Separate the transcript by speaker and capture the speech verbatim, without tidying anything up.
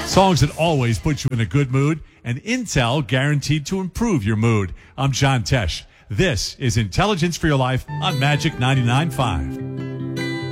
Speaker 1: Songs that always put you in a good mood, and Intel guaranteed to improve your mood. I'm John Tesh. This is Intelligence for Your Life on Magic ninety-nine point five.